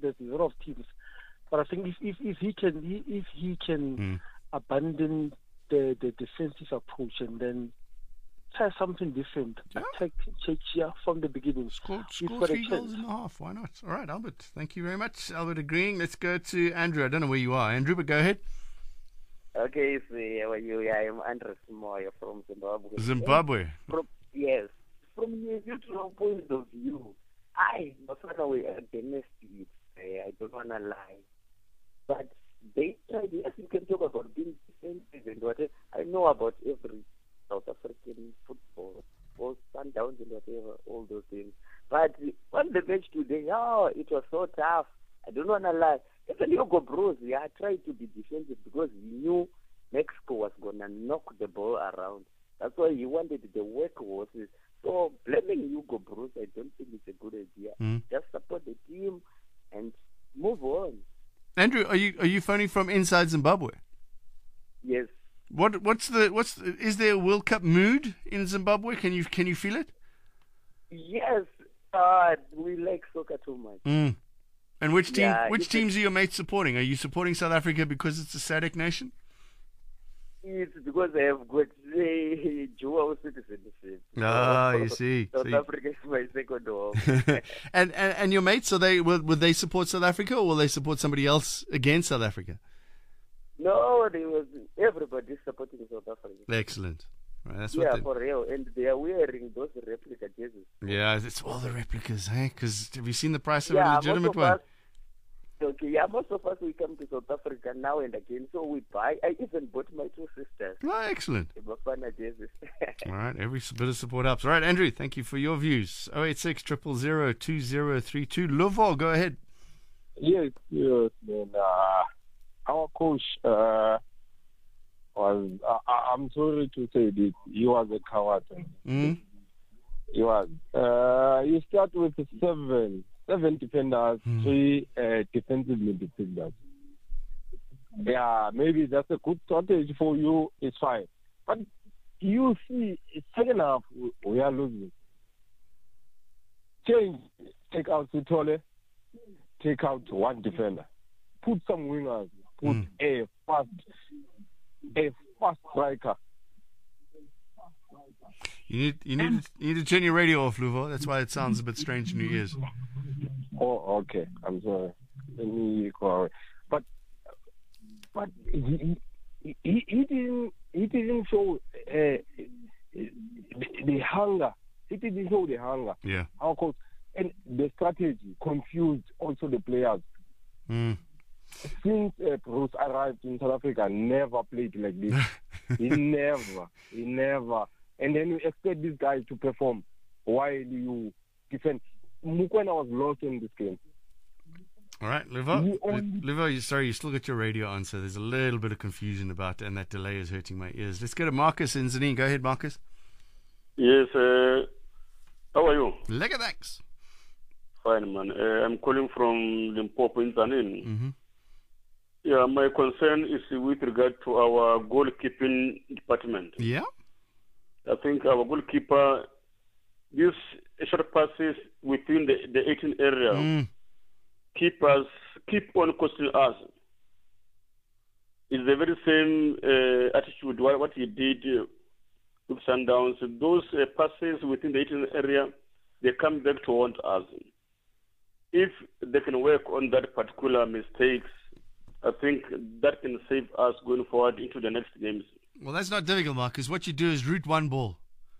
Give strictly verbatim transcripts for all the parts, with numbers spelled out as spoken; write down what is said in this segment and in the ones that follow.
there's a lot of teams. But I think if if, if he can if he can Mm. abandon the, the defensive approach and then try something different, Yeah. attack Czechia from the beginning. Scored, He's scored got a three goals chance. in the half. Why not? All right, Albert. Thank you very much. Albert agreeing. Let's go to Andrew. I don't know where you are, Andrew, but go ahead. Okay, so how are you? I am Andres Moya from Zimbabwe. Zimbabwe. From, yes, from your neutral point of view, I not away against it. I don't want to lie, but they tried. Yes, you can talk about being defensive and whatever. I know about every South African football, both Sundowns and whatever, all those things. But on the match today, oh, it was so tough. I don't want to lie. Even Hugo Broos, yeah, I tried to be defensive because he knew Mexico was going to knock the ball around. That's why he wanted the workhorses. So blaming Hugo Broos, I don't think it's a good idea. Mm. Just support the team and move on. Andrew, are you are you phoning from inside Zimbabwe? Yes. What what's the what's the, is there a World Cup mood in Zimbabwe? Can you can you feel it? Yes. Uh, we like soccer too much. Mm. And which team Yeah, which it's a- teams are your mates supporting? Are you supporting South Africa because it's a S A D C nation? It's because I have got the dual citizenship. Ah, So, you see. South So you- Africa is my second home. and, and and your mates, are they will, will they support South Africa or will they support somebody else against South Africa? No, there was everybody supporting South Africa. Excellent. Right, that's what Yeah, they, for real. And they are wearing those replica jerseys. yeah, it's all the replicas, hey? Because have you seen the price of Yeah, a most legitimate of one? us, okay, yeah, most of us, we come to South Africa now and again, so we buy. I even bought my two sisters Oh, excellent. the Bafana jerseys. All right, every bit of support helps. All right, Andrew, thank you for your views. oh eight six, zero zero zero, two zero three two. Luvo, go ahead. Yes, yes, man. Uh, our coach uh, was, uh, I'm sorry to say this, he was a coward. Mm. He was. Uh, you start with seven, seven defenders, Hmm. three uh, defensive midfielders. Yeah, maybe that's a good strategy for you, it's fine. But you see, second half, we- we are losing. Change, take out Sitole, take out one defender. Put some wingers, put Mm. a fast, a fast striker. You need you need you need to turn your radio off, Luvo. That's why it sounds a bit strange in your ears. Oh, okay. I'm sorry. Let me go away. But but he he, he, he didn't he didn't show uh, the, the hunger. He didn't show the hunger. Yeah. Our coach and the strategy confused also the players. Mm. Since uh, Bruce arrived in South Africa, never played like this. he never, he never. And then you expect these guys to perform while you defend. Mukwena was lost in this game. All right, Luvo. You only- Luvo, you, sorry, you still got your radio on, so there's a little bit of confusion about it, and that delay is hurting my ears. Let's go to Marcus in Zanin. Go ahead, Marcus. Yes, uh, how are you? Lega, thanks. Fine, man. Uh, I'm calling from Limpopo in Zanin. Mm-hmm. Yeah, my concern is with regard to our goalkeeping department. Yeah? I think our goalkeeper, these short passes within the, the eighteen area, Mm. keep us, keep on costing us. It's the very same uh, attitude what, what he did uh, with Sundowns. Those uh, passes within the eighteen area, they come back to haunt us. If they can work on that particular mistakes, I think that can save us going forward into the next games. Well, that's not difficult, Marcus. What you do is root one ball.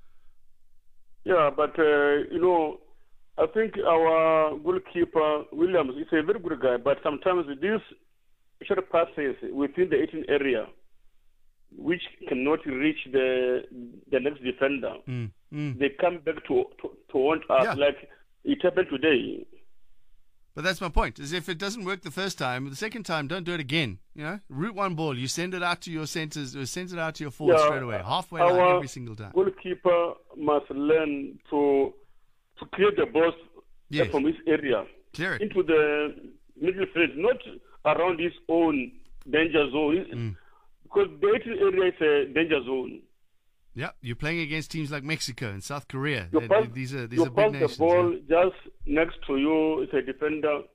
Yeah, but, uh, you know, I think our goalkeeper, Williams, is a very good guy, but sometimes these short passes within the eighteen area, which cannot reach the the next defender, Mm. Mm. they come back to, to, to haunt us, Yeah. like it happened today. But that's my point, is if it doesn't work the first time, the second time, don't do it again. You know, root one ball. You send it out to your centers, or send it out to your forward Yeah, straight away. Halfway line our every single time. Goalkeeper must learn to to clear the balls Yes. from his area Clear it. into the middle field, not around his own danger zone. Mm. Because the eighteen area is a danger zone. Yeah, you're playing against teams like Mexico and South Korea. You They- pass, they- these are these you are big pass nations. the ball yeah. just next to you is a defender.